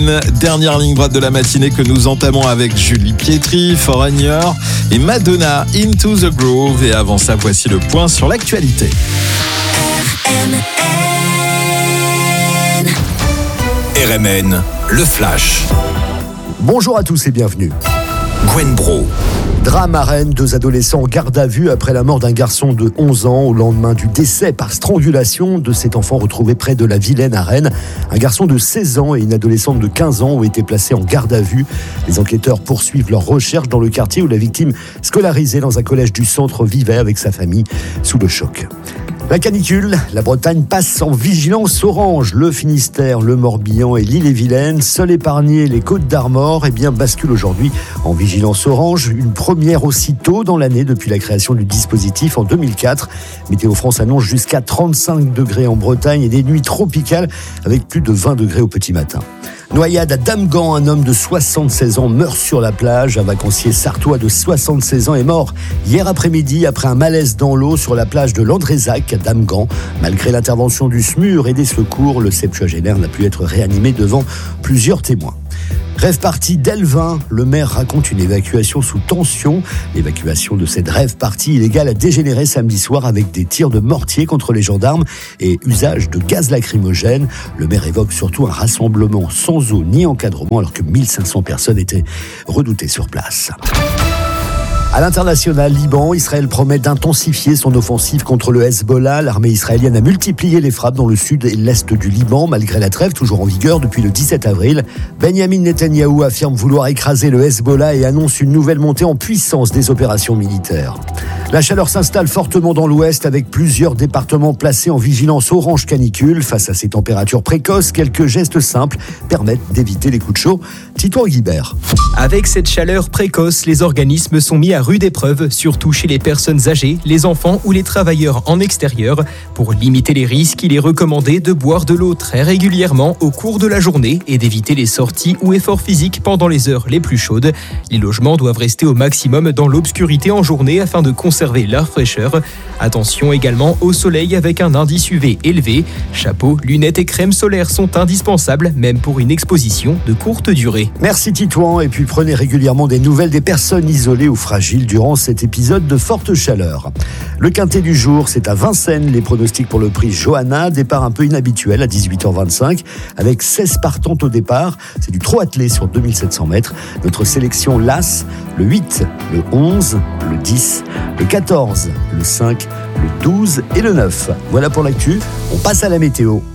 Dernière ligne droite de la matinée que nous entamons avec Julie Pietri, Foreigner et Madonna, Into the Groove. Et avant ça, voici le point sur l'actualité. RMN, le Flash. Bonjour à tous et bienvenue. Gwen Bro. Drame à Rennes, 2 adolescents en garde à vue après la mort d'un garçon de 11 ans au lendemain du décès par strangulation de cet enfant retrouvé près de la Vilaine à Rennes. Un garçon de 16 ans et une adolescente de 15 ans ont été placés en garde à vue. Les enquêteurs poursuivent leurs recherches dans le quartier où la victime, scolarisée dans un collège du centre, vivait avec sa famille sous le choc. La canicule, la Bretagne passe en vigilance orange. Le Finistère, le Morbihan et l'Ille-et-Vilaine, seuls épargnés les Côtes-d'Armor, basculent aujourd'hui en vigilance orange. Une première aussitôt dans l'année depuis la création du dispositif en 2004. Météo France annonce jusqu'à 35 degrés en Bretagne et des nuits tropicales avec plus de 20 degrés au petit matin. Noyade à Damgan, un homme de 76 ans meurt sur la plage. Un vacancier sartois de 76 ans est mort hier après-midi après un malaise dans l'eau sur la plage de Landrézac à Damgan. Malgré l'intervention du SMUR et des secours, le septuagénaire n'a pu être réanimé devant plusieurs témoins. Rêve party d'Elvin, le maire raconte une évacuation sous tension. L'évacuation de cette rêve party illégale a dégénéré samedi soir avec des tirs de mortier contre les gendarmes et usage de gaz lacrymogène. Le maire évoque surtout un rassemblement sans eau ni encadrement alors que 1500 personnes étaient redoutées sur place. À l'international, Liban, Israël promet d'intensifier son offensive contre le Hezbollah. L'armée israélienne a multiplié les frappes dans le sud et l'est du Liban, malgré la trêve toujours en vigueur depuis le 17 avril. Benjamin Netanyahou affirme vouloir écraser le Hezbollah et annonce une nouvelle montée en puissance des opérations militaires. La chaleur s'installe fortement dans l'ouest avec plusieurs départements placés en vigilance orange canicule. Face à ces températures précoces, quelques gestes simples permettent d'éviter les coups de chaud. Titouan Guibert. Avec cette chaleur précoce, les organismes sont mis à rude épreuve, surtout chez les personnes âgées, les enfants ou les travailleurs en extérieur. Pour limiter les risques, il est recommandé de boire de l'eau très régulièrement au cours de la journée et d'éviter les sorties ou efforts physiques pendant les heures les plus chaudes. Les logements doivent rester au maximum dans l'obscurité en journée afin de conserver leur fraîcheur. Attention également au soleil avec un indice UV élevé. Chapeau, lunettes et crème solaire sont indispensables, même pour une exposition de courte durée. Merci Titouan, et puis prenez régulièrement des nouvelles des personnes isolées ou fragiles durant cet épisode de forte chaleur. Le quintet du jour, c'est à Vincennes. Les pronostics pour le prix Johanna, départ un peu inhabituel à 18h25 avec 16 partantes au départ. C'est du trot attelé sur 2700 mètres. Notre sélection l'As, le 8, le 11, le 10, le 14, le 5, le 12 et le 9. Voilà pour l'actu, on passe à la météo.